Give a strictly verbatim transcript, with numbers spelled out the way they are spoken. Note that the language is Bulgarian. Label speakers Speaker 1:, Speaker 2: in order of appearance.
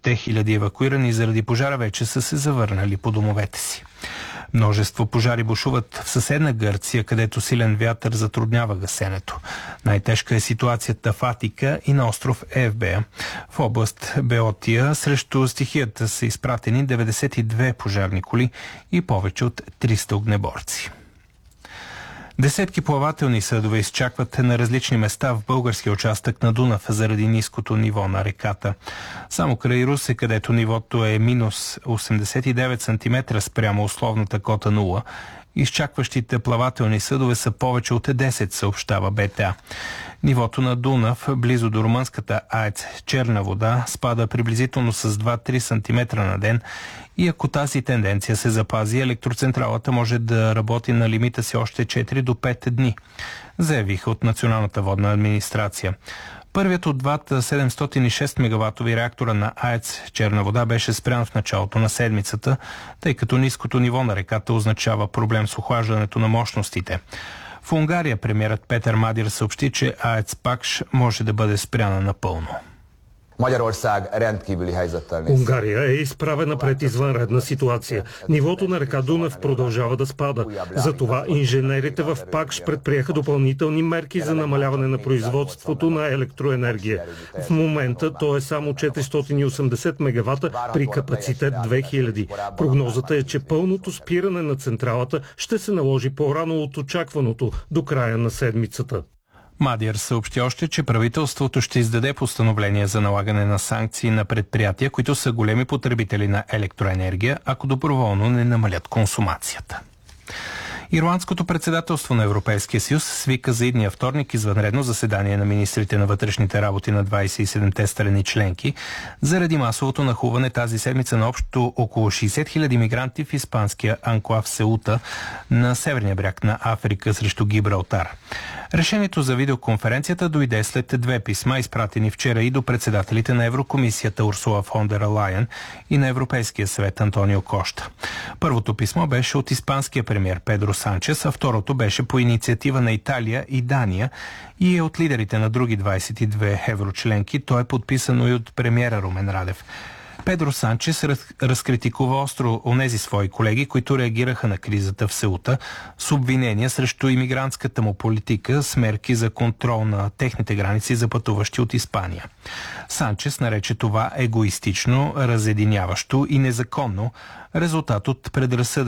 Speaker 1: десетте хиляди евакуирани заради пожара вече са се завърнали по домовете си. Множество пожари бушуват в съседна Гърция, където силен вятър затруднява гасенето. Най-тежка е ситуацията в Атика и на остров Евбея. В област Беотия срещу стихията са изпратени деветдесет и две пожарни коли и повече от триста огнеборци. Десетки плавателни съдове изчакват на различни места в българския участък на Дунав заради ниското ниво на реката. Само край Русе, където нивото е минус осемдесет и девет сантиметра спрямо условната кота нула, изчакващите плавателни съдове са повече от десет, съобщава БТА. Нивото на Дунав, близо до румънската АЕЦ Черна вода, спада приблизително с два-три сантиметра на ден и ако тази тенденция се запази, електроцентралата може да работи на лимита си още четири до пет дни, заявиха от Националната водна администрация. Първият от двата седемстотин и шест мегаватови реактора на АЕЦ Черна вода беше спрян в началото на седмицата, тъй като ниското ниво на реката означава проблем с охлаждането на мощностите. В Унгария премиерът Петър Мадир съобщи, че АЕЦ Пакш може да бъде спряна напълно.
Speaker 2: Унгария е изправена пред извънредна ситуация. Нивото на река Дунав продължава да спада. Затова инженерите в Пакш предприеха допълнителни мерки за намаляване на производството на електроенергия. В момента то е само четиристотин и осемдесет мегавата при капацитет две хиляди. Прогнозата е, че пълното спиране на централата ще се наложи по-рано от очакваното до края на седмицата.
Speaker 1: Мадир съобщи още, че правителството ще издаде постановление за налагане на санкции на предприятия, които са големи потребители на електроенергия, ако доброволно не намалят консумацията. Ирландското председателство на Европейския съюз свика за идния вторник извънредно заседание на министрите на вътрешните работи на двадесет и седемте страни членки заради масовото нахлуване тази седмица на общо около шейсет хиляди мигранти в испанския анклав Сеута на северния бряг на Африка срещу Гибралтар. Решението за видеоконференцията дойде след две писма, изпратени вчера и до председателите на Еврокомисията Урсула фон дер Лайен и на Европейския съвет Антонио Кошта. Първото писмо беше от испанския премиер Педро Санчес, а второто беше по инициатива на Италия и Дания и е от лидерите на други двадесет и две еврочленки. То е подписано и от премиера Румен Радев. Педро Санчес разкритикува остро онези свои колеги, които реагираха на кризата в Сеута с обвинения срещу имигрантската му политика с мерки за контрол на техните граници за пътуващи от Испания. Санчес нарече това егоистично, разединяващо и незаконно, резултат от предразсъдъци